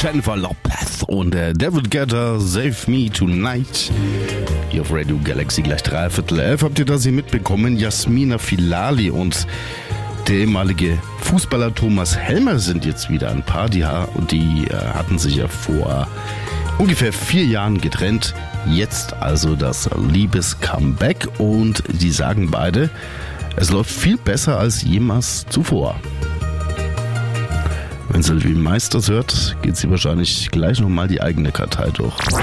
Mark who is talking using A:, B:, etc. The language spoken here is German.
A: Jennifer Lopez und David Guetta, Save Me Tonight. Hier auf Radio Galaxy gleich 11:03. Habt ihr das hier mitbekommen? Jasmina Filali und der ehemalige Fußballer Thomas Helmer sind jetzt wieder ein Paar. Die hatten sich ja vor ungefähr 4 Jahren getrennt. Jetzt also das Liebes-Comeback und die sagen beide, es läuft viel besser als jemals zuvor. Wenn sie wie Meisters hört, geht sie wahrscheinlich gleich nochmal die eigene Kartei durch.